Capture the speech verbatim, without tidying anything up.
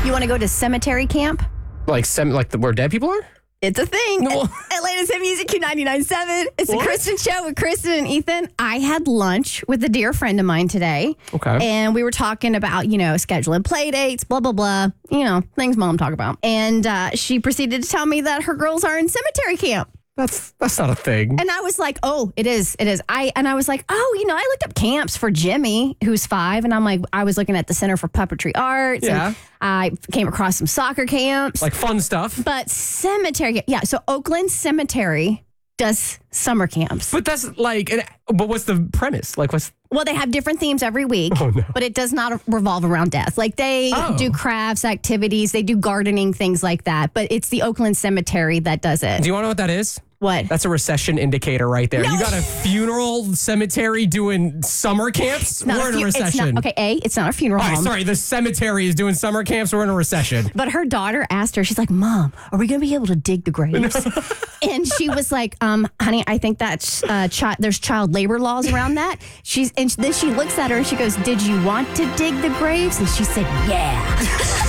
You want to go to cemetery camp? Like sem- like the, where dead people are? It's a thing. No. Atlanta's Hit Music Q ninety-nine point seven. It's What? a Kristen show with Kristen and Ethan. I had lunch with a dear friend of mine today. Okay. And we were talking about, you know, scheduling play dates, blah, blah, blah. You know, things mom talk about. And uh, she proceeded to tell me that her girls are in cemetery camp. That's that's not a thing. And I was like, oh, it is. It is. I And I was like, oh, you know, I looked up camps for Jimmy, who's five. And I'm like, I was looking at the Center for Puppetry Arts. Yeah. And I came across some soccer camps. Like fun stuff. But cemetery, yeah. So Oakland Cemetery does summer camps. But that's like, and- but what's the premise? Like, what's Well, they have different themes every week, Oh, no. but it does not revolve around death. Like they Oh. do crafts, activities, they do gardening, things like that. But it's the Oakland Cemetery that does it. Do you want to know what that is? What? That's a recession indicator right there. No. You got a funeral cemetery doing summer camps? Not We're in a fu- it's recession. not- okay, A, it's not a funeral All right, home. sorry. The cemetery is doing summer camps. We're in a recession. But her daughter asked her, she's like, Mom, are we going to be able to dig the graves? And she was like, um, honey, I think that's, uh, chi- there's child labor laws around that. She's, and then she looks at her and she goes, did you want to dig the graves? And she said, yeah.